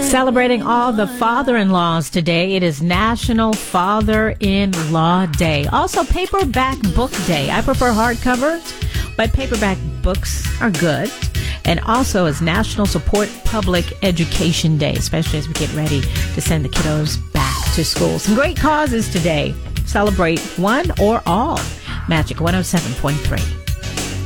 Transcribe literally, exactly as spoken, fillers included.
Celebrating all the father-in-laws today. It is National Father-in-Law Day. Also, Paperback Book Day. I prefer hardcovers, but paperback books are good. And also, it's National Support Public Education Day, especially as we get ready to send the kiddos back to school. Some great causes today. Celebrate one or all. Magic one oh seven point three.